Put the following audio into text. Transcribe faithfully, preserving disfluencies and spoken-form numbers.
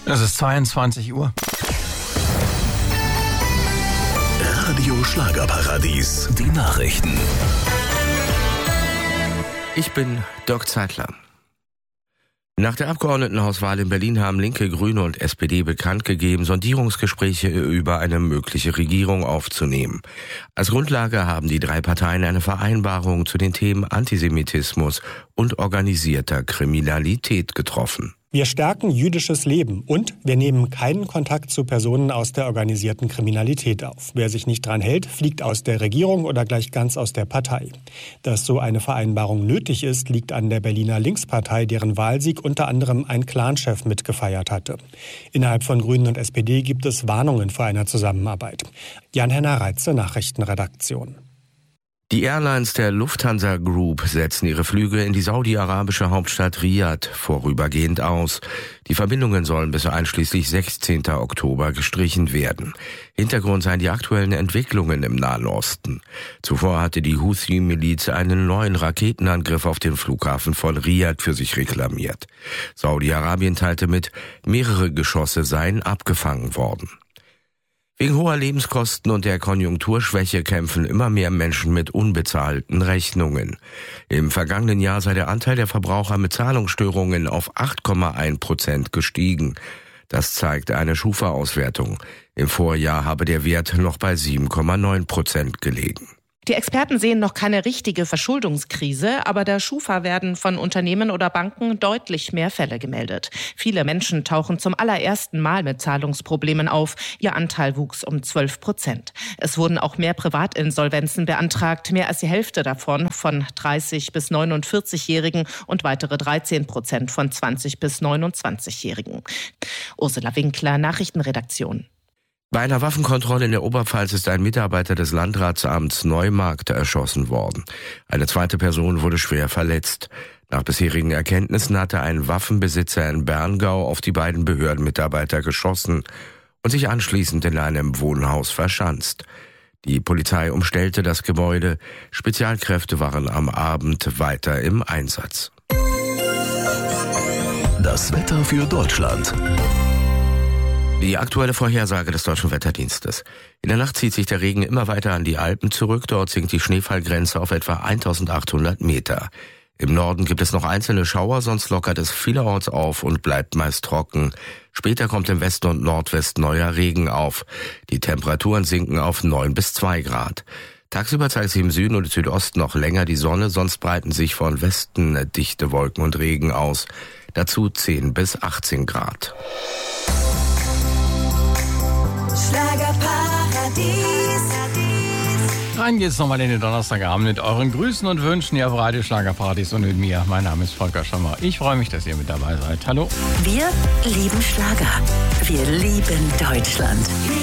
Es ist zweiundzwanzig Uhr. Radio Schlagerparadies, die Nachrichten. Ich bin Dirk Zeitler. Nach der Abgeordnetenhauswahl in Berlin haben Linke, Grüne und S P D bekannt gegeben, Sondierungsgespräche über eine mögliche Regierung aufzunehmen. Als Grundlage haben die drei Parteien eine Vereinbarung zu den Themen Antisemitismus und organisierter Kriminalität getroffen. Wir stärken jüdisches Leben und wir nehmen keinen Kontakt zu Personen aus der organisierten Kriminalität auf. Wer sich nicht dran hält, fliegt aus der Regierung oder gleich ganz aus der Partei. Dass so eine Vereinbarung nötig ist, liegt an der Berliner Linkspartei, deren Wahlsieg unter anderem ein Clanchef mitgefeiert hatte. Innerhalb von Grünen und S P D gibt es Warnungen vor einer Zusammenarbeit. Jan-Henner Reitze, Nachrichtenredaktion. Die Airlines der Lufthansa Group setzen ihre Flüge in die saudi-arabische Hauptstadt Riyadh vorübergehend aus. Die Verbindungen sollen bis einschließlich sechzehnten Oktober gestrichen werden. Hintergrund seien die aktuellen Entwicklungen im Nahen Osten. Zuvor hatte die Houthi-Miliz einen neuen Raketenangriff auf den Flughafen von Riyadh für sich reklamiert. Saudi-Arabien teilte mit, mehrere Geschosse seien abgefangen worden. Wegen hoher Lebenskosten und der Konjunkturschwäche kämpfen immer mehr Menschen mit unbezahlten Rechnungen. Im vergangenen Jahr sei der Anteil der Verbraucher mit Zahlungsstörungen auf acht Komma eins Prozent gestiegen. Das zeigt eine Schufa-Auswertung. Im Vorjahr habe der Wert noch bei sieben Komma neun Prozent gelegen. Die Experten sehen noch keine richtige Verschuldungskrise, aber der Schufa werden von Unternehmen oder Banken deutlich mehr Fälle gemeldet. Viele Menschen tauchen zum allerersten Mal mit Zahlungsproblemen auf. Ihr Anteil wuchs um zwölf Prozent. Es wurden auch mehr Privatinsolvenzen beantragt, mehr als die Hälfte davon von dreißig- bis neunundvierzigjährigen und weitere dreizehn Prozent von zwanzig- bis neunundzwanzigjährigen. Ursula Winkler, Nachrichtenredaktion. Bei einer Waffenkontrolle in der Oberpfalz ist ein Mitarbeiter des Landratsamts Neumarkt erschossen worden. Eine zweite Person wurde schwer verletzt. Nach bisherigen Erkenntnissen hatte ein Waffenbesitzer in Berngau auf die beiden Behördenmitarbeiter geschossen und sich anschließend in einem Wohnhaus verschanzt. Die Polizei umstellte das Gebäude. Spezialkräfte waren am Abend weiter im Einsatz. Das Wetter für Deutschland. Die aktuelle Vorhersage des Deutschen Wetterdienstes. In der Nacht zieht sich der Regen immer weiter an die Alpen zurück. Dort sinkt die Schneefallgrenze auf etwa eintausendachthundert Meter. Im Norden gibt es noch einzelne Schauer, sonst lockert es vielerorts auf und bleibt meist trocken. Später kommt im Westen und Nordwesten neuer Regen auf. Die Temperaturen sinken auf neun bis zwei Grad. Tagsüber zeigt sich im Süden und Südosten noch länger die Sonne, sonst breiten sich von Westen dichte Wolken und Regen aus. Dazu zehn bis achtzehn Grad. Schlagerparadies. Rein geht's nochmal in den Donnerstagabend mit euren Grüßen und Wünschen hier auf Radio Schlagerparadies und mit mir. Mein Name ist Volker Schommer. Ich freue mich, dass ihr mit dabei seid. Hallo. Wir lieben Schlager. Wir lieben Deutschland.